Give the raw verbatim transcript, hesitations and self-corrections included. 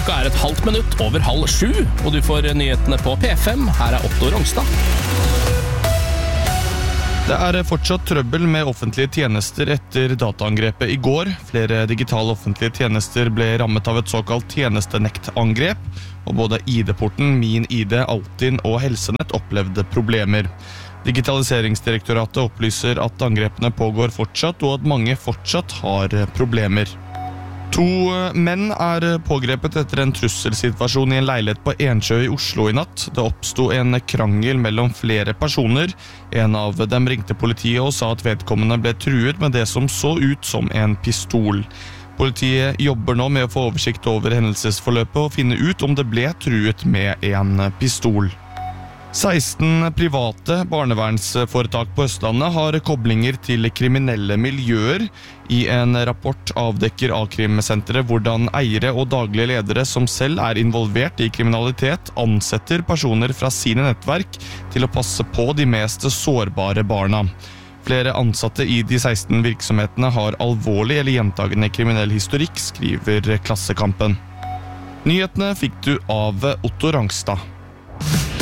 Klokka er et halvt minutt over halv sju, og du får nyhetene på P fem. Her er Otto Rongstad. Det er fortsatt trøbbel med offentlige tjenester etter dataangrepet i går. Flere digitale offentlige tjenester ble rammet av et såkalt tjenestenektangrep, og både I D-porten, Min I D, Altinn og Helsenett opplevde problemer. Digitaliseringsdirektoratet opplyser at angrepene pågår fortsatt, og at mange fortsatt har problemer. To menn er pågrepet etter en trusselsituasjon i en leilighet på Ensjø i Oslo i natt. Det oppstod en krangel mellom flere personer. En av dem ringte politiet og sa at vedkommende ble truet med det som så ut som en pistol. Politiet jobber nå med å få oversikt over hendelsesforløpet og finne ut om det ble truet med en pistol. seksten private barnevernsforetak på Østlandet har koblinger til kriminelle miljøer. I en rapport avdekker A-krimsenteret hvordan eiere og daglige ledere som selv er involvert i kriminalitet ansetter personer fra sine nettverk til å passe på de mest sårbare barna. Flere ansatte i de seksten virksomhetene har alvorlig eller gjentagende kriminell historikk, skriver Klassekampen. Nyhetene fikk du av Otto Rongstad.